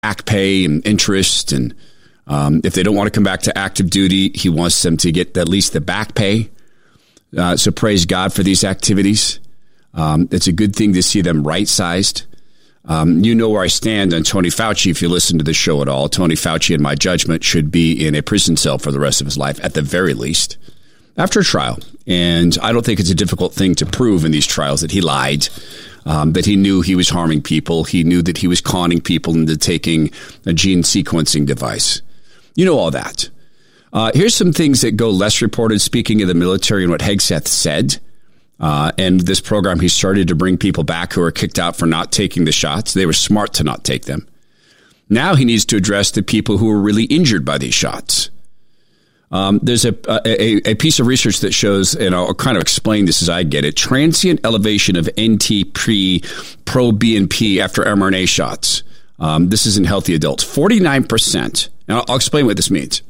back pay and interest. And if they don't want to come back to active duty, he wants them to get at least the back pay. So praise God for these activities. It's a good thing to see them right-sized. You know where I stand on Tony Fauci if you listen to the show at all. Tony Fauci, in my judgment, should be in a prison cell for the rest of his life, at the very least, after a trial. And I don't think it's a difficult thing to prove in these trials that he lied, that he knew he was harming people. He knew that he was conning people into taking a gene sequencing device. You know all that. Here's some things that go less reported, speaking of the military and what Hegseth said. And this program he started to bring people back who are kicked out for not taking the shots. They were smart to not take them. Now he needs to address the people who were really injured by these shots. There's a piece of research that shows, and I'll kind of explain this as I get it, transient elevation of NT-proBNP after mRNA shots. This is in healthy adults. 49%. And I'll explain what this means.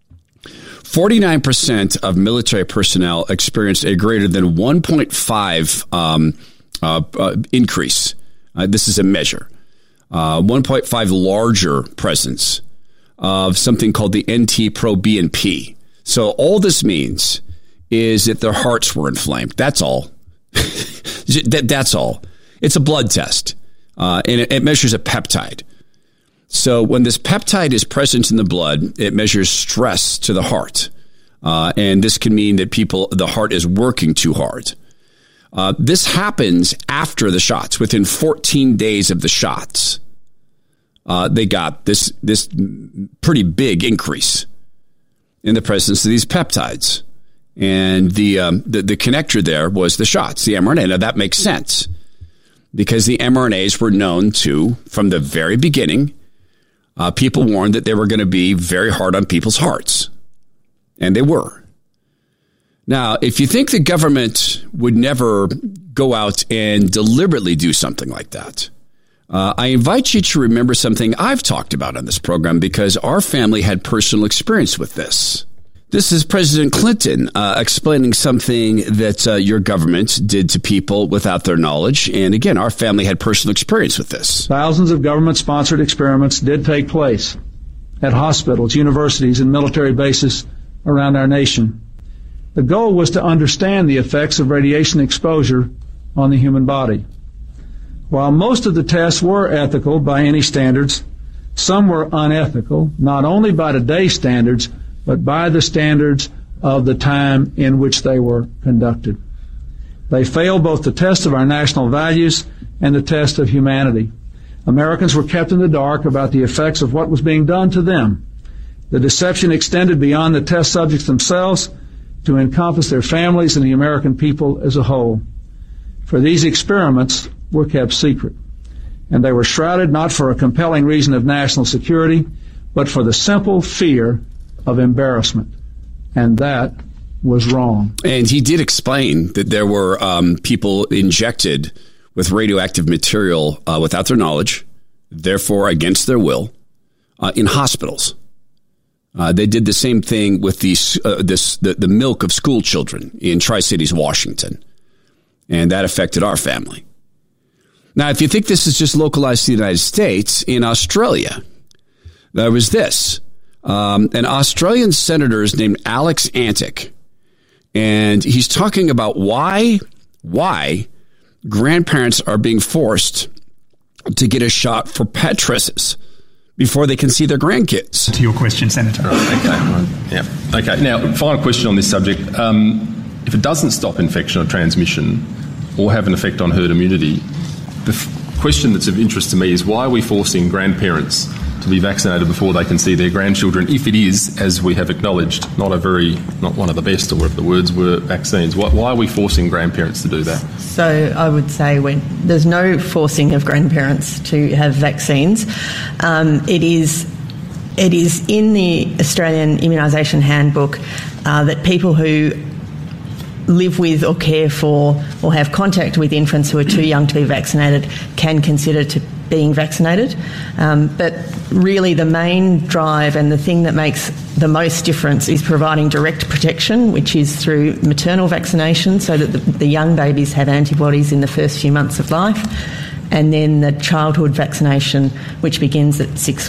49% of military personnel experienced a greater than 1.5 increase. This is a measure. 1.5 larger presence of something called the NT-proBNP. So all this means is that their hearts were inflamed. That's all. That's all. It's a blood test, and it measures a peptide. So when this peptide is present in the blood, it measures stress to the heart. And this can mean that the heart is working too hard. This happens after the shots. Within 14 days of the shots, they got this pretty big increase in the presence of these peptides. And the connector there was the shots, the mRNA. Now that makes sense because the mRNAs were known to, from the very beginning, people warned that they were going to be very hard on people's hearts. And they were. Now, if you think the government would never go out and deliberately do something like that, I invite you to remember something I've talked about on this program because our family had personal experience with this. This is President Clinton explaining something that your government did to people without their knowledge. And again, our family had personal experience with this. Thousands of government-sponsored experiments did take place at hospitals, universities, and military bases around our nation. The goal was to understand the effects of radiation exposure on the human body. While most of the tests were ethical by any standards, some were unethical, not only by today's standards, but by the standards of the time in which they were conducted. They failed both the test of our national values and the test of humanity. Americans were kept in the dark about the effects of what was being done to them. The deception extended beyond the test subjects themselves to encompass their families and the American people as a whole. For these experiments were kept secret, and they were shrouded not for a compelling reason of national security, but for the simple fear of embarrassment. And that was wrong. And he did explain that there were people injected with radioactive material without their knowledge, therefore against their will, in hospitals. They did the same thing with the milk of school children in Tri-Cities, Washington. And that affected our family. Now, if you think this is just localized to the United States, in Australia, there was this. An Australian senator is named Alex Antic. And he's talking about why grandparents are being forced to get a shot for Petrus's before they can see their grandkids. To your question, Senator. Okay. Now, final question on this subject. If it doesn't stop infection or transmission or have an effect on herd immunity, the question that's of interest to me is why are we forcing grandparents to be vaccinated before they can see their grandchildren if it is, as we have acknowledged, not one of the best, or whatever the words were, vaccines? Why are we forcing grandparents to do that? So I would say there's no forcing of grandparents to have vaccines. It is in the Australian Immunisation Handbook that people who live with or care for or have contact with infants who are too young to be vaccinated can consider to being vaccinated. But really the main drive and the thing that makes the most difference is providing direct protection, which is through maternal vaccination so that the young babies have antibodies in the first few months of life. and then the childhood vaccination, which begins at 6